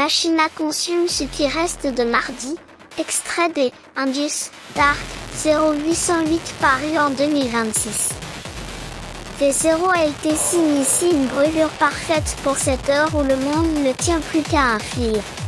Machina consume ce qui reste de mardi, extrait des Indus Dark 0808 paru en 2026. T0 a été signe ici une brûlure parfaite pour cette heure où le monde ne tient plus qu'à un fil.